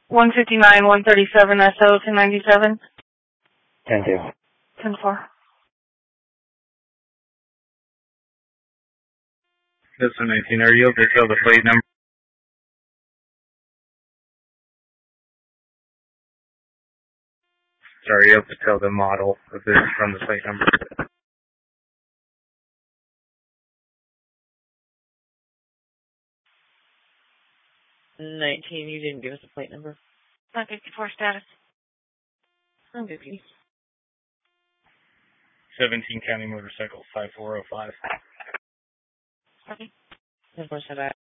159, 137, SO 297. 10-2. 10-4. This one 19, are you able to tell the plate number? Sorry, you have to tell the model of this from the plate number. 19, you didn't give us a plate number. 954 status. I'm good, please. 17 County Motorcycle 5405. Copy. 10-4,